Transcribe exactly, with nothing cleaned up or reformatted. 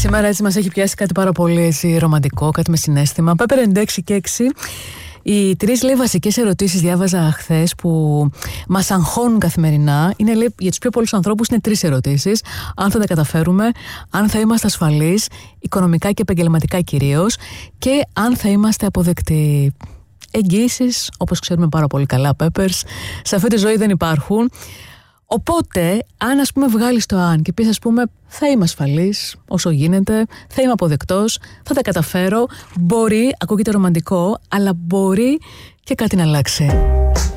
σήμερα έτσι μας έχει πιάσει κάτι πάρα πολύ έτσι, ρομαντικό, κάτι με συναίσθημα. Pepper ενενήντα έξι και έξι. Οι τρεις λέει βασικές ερωτήσεις διάβαζα χθες που μας αγχώνουν καθημερινά. Είναι λέει, για τους πιο πολλούς ανθρώπους είναι τρεις ερωτήσεις. Αν θα τα καταφέρουμε, αν θα είμαστε ασφαλείς, οικονομικά και επαγγελματικά κυρίως, και αν θα είμαστε αποδεκτοί. Εγγύησεις, όπως ξέρουμε πάρα πολύ καλά, Peppers, σε αυτή τη ζωή δεν υπάρχουν. Οπότε, αν ας πούμε βγάλεις το αν και πεις ας πούμε θα είμαι ασφαλής όσο γίνεται, θα είμαι αποδεκτός, θα τα καταφέρω, μπορεί, ακούγεται ρομαντικό, αλλά μπορεί και κάτι να αλλάξει.